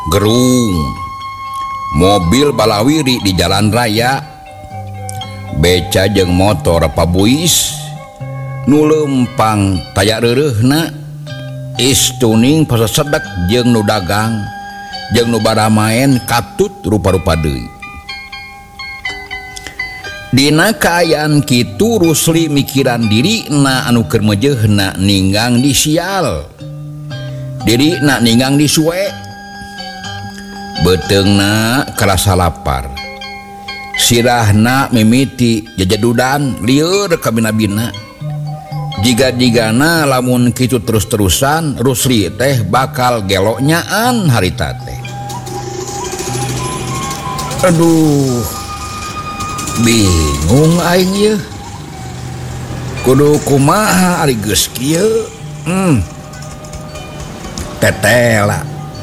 gerung mobil balawiri di jalan raya beca jeung motor pabuis nu lempang taya reureuhna istuning pasasedek jeung nu dagang jeung nu bada maen katut rupa-rupa deui. Dina kaayaan kitu Rusli mikiran dirina anu keur meujeuhna ninggang di sial, dirina ninggang di suwe, beteungna karasa lapar, sirahna mimiti jajadudan lieur ka bina-bina. Jiga-jigana lamun kitu terus-terusan Rusli teh bakal geloknyaan harita teh. Aduh, bingung aing ieu. Kudu kumaha ari geus kieu? Tetela.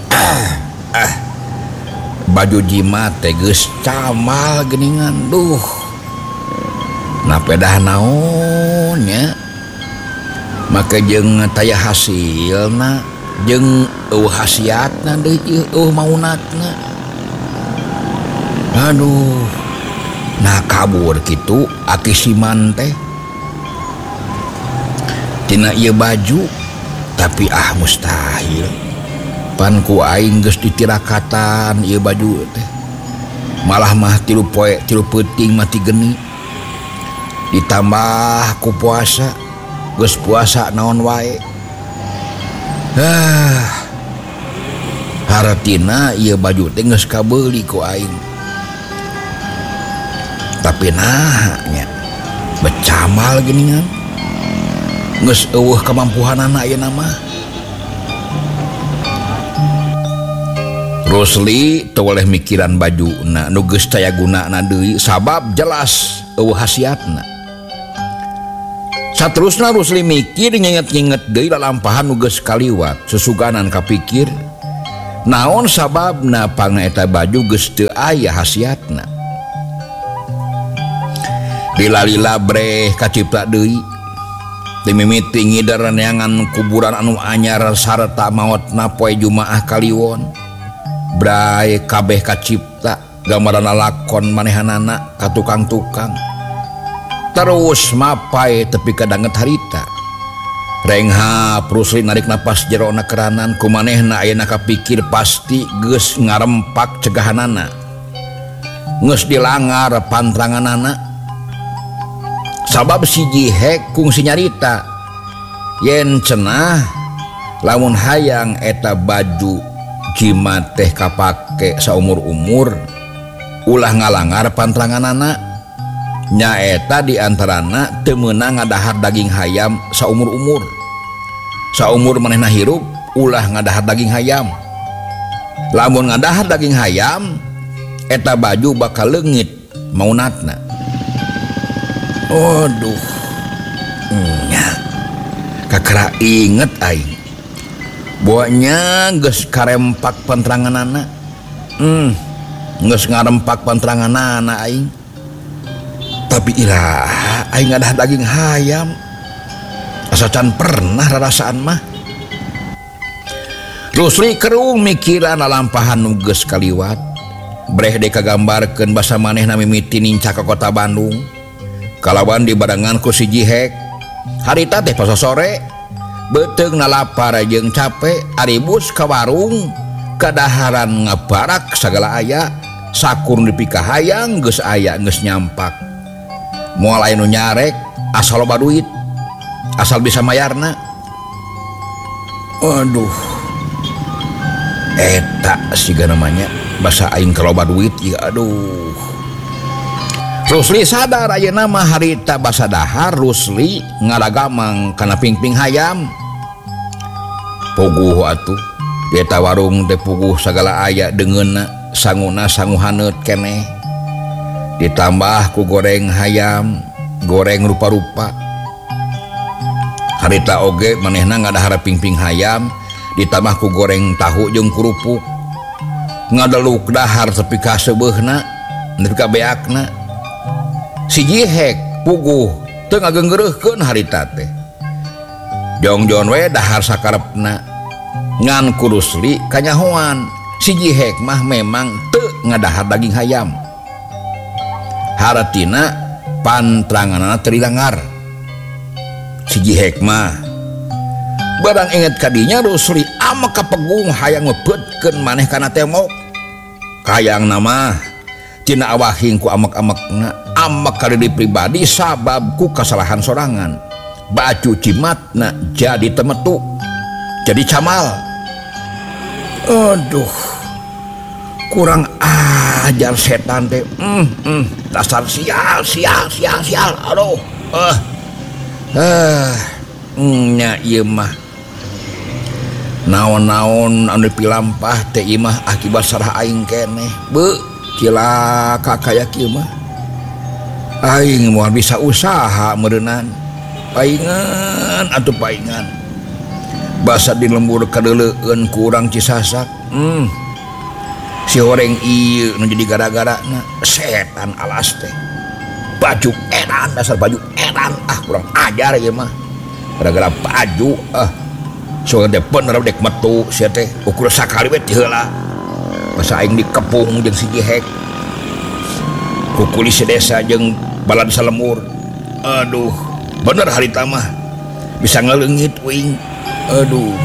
Baju jimat teh geus camal geuningan. Duh. Napedah naon nya? Maka jeung taya hasilna jeung hasiatna deui ieu maunatna. Aduh, nah kabur kitu aki siman teh tina ieu baju, tapi mustahil pan ku aing geus ditirakatan ieu baju teh, malah mah 3 poe 3 peuting mati geni, ditambah ku puasa geus puasa naon wae. Hartina ieu baju teh geus kabeuli ku aing. Tapi nya becamal geuningan geus eueuh kamampuhanana ayeuna mah. Rusli teu oleh mikiran bajuna nu geus taya gunana deui sabab jelas eueuh hasiatna. Saterusna Rusli mikir nyenget-nyenget deui lalampahan nu geus kaliwat, susuganan kapikir naon sababna pangna eta baju geus teu aya hasiatna. Lila-lila breh kacipta deui dimimiti ngidar neangan kuburan anu anyar sarta maotna poe Jumaah Kaliwon. Bray kabeh kacipta gambaran lakon manehanana ka tukang-tukang. Terus mapai tepi kadanget harita. Renghap Rusli narik napas jerona keranan kumanehna ayeuna kapikir pasti geus ngarempak cegahanana. Geus dilangar pantranganana. Sabab si Jihek kungsi nyarita yen cenah lamun hayang eta baju jimat teh kapake saumur-umur ulah ngalangar pantranganana, nyaeta diantarana teu meunang ngadahar daging hayam saumur-umur. Saumur manehna hirup ulah ngadahar daging hayam. Lamun ngadahar daging hayam eta baju bakal leungit maunatna. Aduh, nya kakara inget aing boanya geus karempak pantranganana, geus ngarempak pantranganana aing. Tapi iraha aing ngadah daging hayam asa can pernah rarasaan mah. Rusli kerung mikiran lalampahan nu geus kaliwat, breh deui kagambarkeun basa manehna mimiti ninca ka kota Bandung. Kalawan dibarengan ku si Jihek harita teh poso sore beuteungna lapar jeung capek aribus ka warung kadaharan ngabarak sagala aya sakur dipika hayang geus aya geus nyampak moal aya nu nyarek asal loba duit asal bisa mayarna. Aduh, eta siga namanya basa aing kaloba duit ieu. Aduh, Rusli sadar ayeuna mah harita basa dahar Rusli ngaragamang kana pingping hayam. Puguh atuh di eta warung teh puguh sagala aya deungeunna, sanguna sangu haneut keneh. Ditambah ku goreng hayam, goreng rupa-rupa. Harita oge manehna ngadahar pingping hayam ditambah ku goreng tahu jeung kerupuk. Ngadeluk dahar tepi ka seubeuna, nepi ka beakna. Si Jihek puguh teu ngageunggeureukkeun harita teh. Jongjon we dahar sakarepna ngan ku Rusli kanyahoan siji hikmah memang teu ngadahar daging hayam haratina pantranganana terilangar siji hikmah barang inget kadinya Rusli ama kapegung hayang ngepetkeun maneh kana temok kayang nama tina awahing ku amak-amakna amak karidi pribadi sabab ku kesalahan sorangan baju cimatna jadi temetu jadi camal aduh kurang ajar setan teh dasar sial aduh nya ieu mah naon-naon anu pilampah teh imah akibat sarah aing keneh beu cilaka kaya kieu mah aing moal bisa usaha meureunnan paingan atuh paingan basa di lembur kadeuleueun ku urang Cisasak si horeng ieu nu jadi gara-garana setan alas teh baju edan dasar baju edan kurang ajar ieu mah gara-gara baju soalnya bener dek metu sia teh ukur sakali we ti heula masa aing dikepung jeung si Jihek kukuli si desa jeung balad salemur aduh bener harita mah bisa ngaleungit uing aduh